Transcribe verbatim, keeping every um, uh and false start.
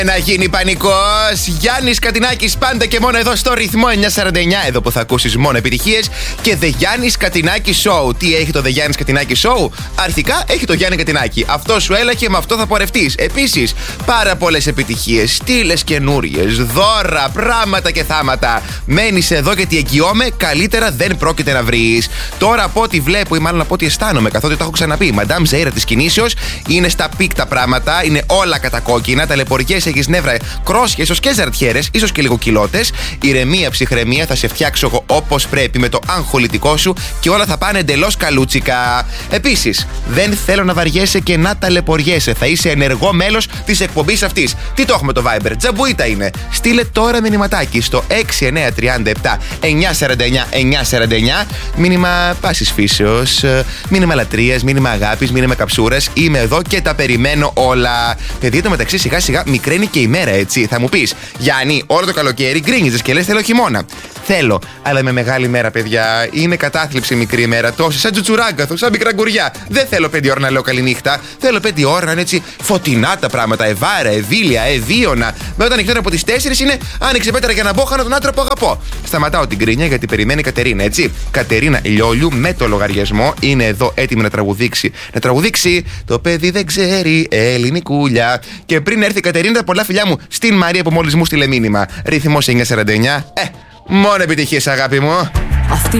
Να γίνει πανικός. Γιάννης Κατινάκης πάντα και μόνο εδώ στο ρυθμό εννιακόσια σαράντα εννιά. Εδώ που θα ακούσεις μόνο επιτυχίες. Και The Γιάννης Κατινάκη Show. Τι έχει το The Γιάννης Κατινάκη Show? Αρχικά έχει το Γιάννη Κατινάκη. Αυτό σου έλαχε, με αυτό θα πορευτείς. Επίσης, πάρα πολλές επιτυχίες. Στήλες καινούριες, δώρα, πράγματα και θάματα. Μένεις εδώ γιατί εγγυώμαι, καλύτερα δεν πρόκειται να βρεις. Τώρα από ό,τι βλέπω ή μάλλον από ό,τι αισθάνομαι, καθότι το έχω ξαναπεί, η Μαντάμ Ζέιρα της κινήσεως είναι στα πικ τα πράγματα. Είναι όλα κατακόκκινα. Ταλαιπωριές, έχεις νεύρα, κρόσια, ίσως και ζαρτιέρες, ίσως και λίγο κιλότες. Ηρεμία, ψυχραιμία, θα σε φτιάξω εγώ όπως πρέπει με το αγχολητικό σου και όλα θα πάνε εντελώς καλούτσικα. Επίσης, δεν θέλω να βαριέσαι και να ταλαιπωριέσαι. Θα είσαι ενεργό μέλος της εκπομπής αυτής. Τι το έχουμε το Viber? Τζαμπουίτα είναι. Στείλε τώρα μηνυματάκι στο έξι εννιά τρία επτά εννιακόσια σαράντα εννιά εννιακόσια σαράντα εννιά. Μήνυμα πάσης φύσεως, μήνυμα λατρείας, μήνυμα αγάπης, μήνυμα καψούρας. Είμαι εδώ και τα περιμένω όλα. Παιδί, το μεταξύ σιγά σιγά μικραίνει και η μέρα, έτσι. Θα μου πεις, Γιάννη, όλο το καλοκαίρι γκρίνιζες και λες θέλω χειμώνα. Θέλω, αλλά με μεγάλη μέρα, παιδιά. Είναι κατάθλιψη μικρή μέρα. Τόση, σαν τζουτσουράγκαθο, σαν μικρά γκουριά. Δεν θέλω πέντε ώρα να λέω καληνύχτα. Θέλω πέντε ώρα να είναι έτσι φωτεινά τα πράγματα. Ευάρα, ευήλια, ευίωνα. Με όταν νυχτώνω από τις τέσσερις είναι άνοιξε πέτρα για να μπω, χάνω τον άντρα που αγαπώ. Σταματάω την γκρίνια γιατί περιμένει η Κατερίνα, έτσι. Κατερίνα Λιόλιου με το λογαριασμό είναι εδώ έτοιμη να τραγουδήξει. Να τραγουδήξει το παιδί δεν ξέρει ελληνικούλια. Και πριν έρθει η Κατερίνα, πολλά φιλιά μου στην Μαρία που μόλις μου στείλε μήνυμα. Ρυθμός εννιακόσια σαράντα εννιά. Ε, μόνο επιτυχίες, αγάπη μου. Αυτή